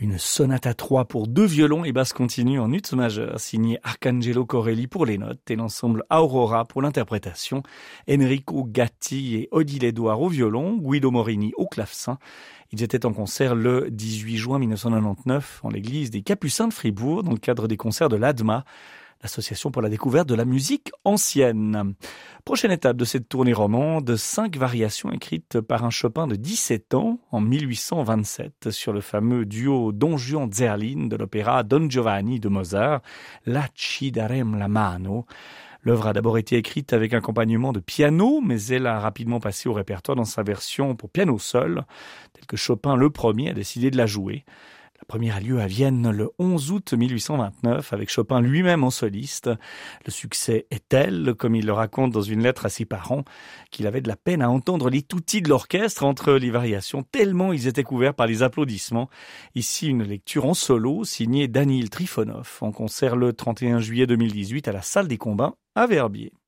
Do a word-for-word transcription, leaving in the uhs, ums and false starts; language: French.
Une sonate à trois pour deux violons et basse continue en ut majeur, signée Arcangelo Corelli pour les notes et l'ensemble Aurora pour l'interprétation, Enrico Gatti et Odile Edouard au violon, Guido Morini au clavecin. Ils étaient en concert le dix-huit juin mille neuf cent quatre-vingt-dix-neuf en l'église des Capucins de Fribourg dans le cadre des concerts de l'A D M A, l'association pour la découverte de la musique ancienne. Prochaine étape de cette tournée romande, cinq variations écrites par un Chopin de dix-sept ans en mille huit cent vingt-sept sur le fameux duo Don Juan Zerlin de l'opéra Don Giovanni de Mozart, La ci darem la mano. L'œuvre a d'abord été écrite avec accompagnement de piano, mais elle a rapidement passé au répertoire dans sa version pour piano seul, telle que Chopin le premier a décidé de la jouer. La première a lieu à Vienne le onze août mille huit cent vingt-neuf avec Chopin lui-même en soliste. Le succès est tel, comme il le raconte dans une lettre à ses parents, qu'il avait de la peine à entendre les toutis de l'orchestre entre les variations, tellement ils étaient couverts par les applaudissements. Ici, une lecture en solo signée Danil Trifonov en concert le trente et un juillet deux mille dix-huit à la Salle des Combins à Verbier.